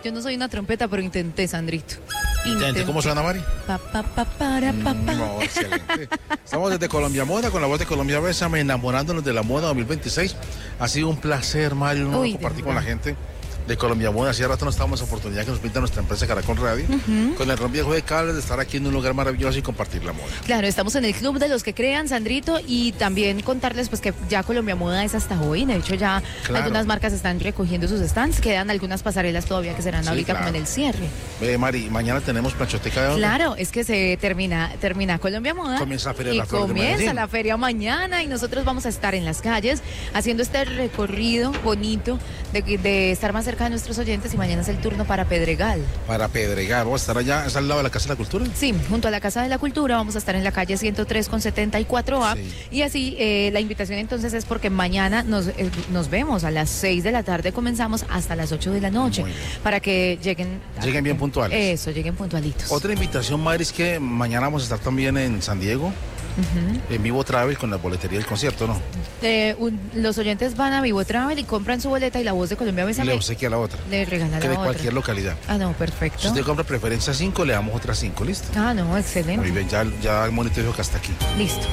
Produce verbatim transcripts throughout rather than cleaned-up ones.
Yo no soy una trompeta, pero intenté, Sandrito. Intenté. ¿Cómo suena, Mari? Pa, pa, pa, para, pa, pa. No, excelente. Estamos desde Colombia Moda, con la voz de Colombia Bésame, enamorándonos de la moda dos mil veintiséis. Ha sido un placer, Mario, ¿no? compartir con la gente de Colombia Moda. Hacía rato no estábamos en oportunidad que nos brinda nuestra empresa Caracol Radio, uh-huh. con el gran viejo de cables, de estar aquí en un lugar maravilloso y compartir la moda. Claro, estamos en el club de los que crean, Sandrito, y también contarles pues que ya Colombia Moda es hasta hoy. De hecho, ya claro. algunas marcas están recogiendo sus stands, quedan algunas pasarelas todavía que serán sí, ahorita claro. como en el cierre. Eh, Mari, mañana tenemos planchoteca de dónde? Claro, es que se termina, termina Colombia Moda. Comienza la feria y de la Flor comienza de la feria mañana y nosotros vamos a estar en las calles haciendo este recorrido bonito de, de estar más cerca de nuestros oyentes. Y mañana es el turno para Pedregal. Para Pedregal, ¿vamos a estar allá, es al lado de la Casa de la Cultura? Sí, junto a la Casa de la Cultura, vamos a estar en la calle ciento tres con setenta y cuatro A. Sí. Y así, eh, la invitación entonces es porque mañana nos, eh, nos vemos a las seis de la tarde, comenzamos hasta las ocho de la noche, para que lleguen... Lleguen bien puntuales. Eso, lleguen puntualitos. Otra invitación, Mari, es que mañana vamos a estar también en San Diego. Uh-huh. En Vivo Travel con la boletería del concierto, ¿no? Eh, un, los oyentes van a Vivo Travel y compran su boleta y la voz de Colombia Bésame le obsequia a la otra. Le regala que la de otra. cualquier localidad. Ah, no, perfecto. Si usted compra preferencia cinco, le damos otras cinco, ¿listo? Ah, no, excelente. Muy bien, ya, ya el monitor dijo que hasta aquí. Listo.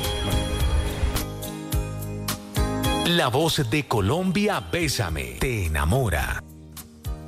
Bueno. La voz de Colombia Bésame te enamora.